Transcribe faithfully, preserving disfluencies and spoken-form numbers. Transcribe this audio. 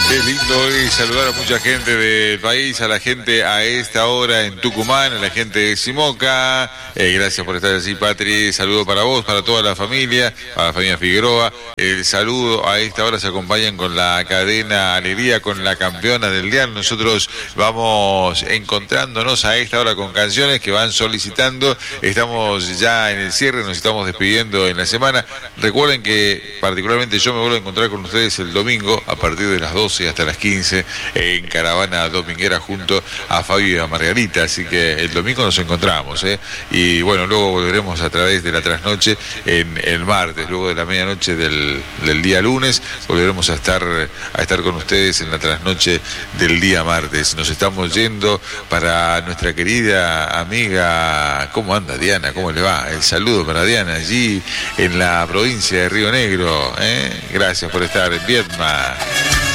Es lindo hoy saludar a mucha gente del país, a la gente a esta hora en Tucumán, a la gente de Simoca. Eh, gracias por estar así, Patri. Saludo para vos, para toda la familia, para la familia Figueroa. El saludo a esta hora se acompañan con la cadena Alegría, con la campeona del día. Nosotros vamos encontrándonos a esta hora con canciones que van solicitando. Estamos ya en el cierre, nos estamos despidiendo en la semana. Recuerden que particularmente yo me vuelvo a encontrar con ustedes el domingo a partir de las doce hasta las quince en Caravana Dominguera junto a Fabio y a Margarita, así que el domingo nos encontramos, ¿eh? Y bueno, luego volveremos a través de la trasnoche en el martes, luego de la medianoche del, del día lunes, volveremos a estar a estar con ustedes en la trasnoche del día martes. Nos estamos yendo para nuestra querida amiga, ¿cómo anda Diana? ¿Cómo le va? El saludo para Diana allí en la provincia de Río Negro, ¿eh? Gracias por estar en Vietnam.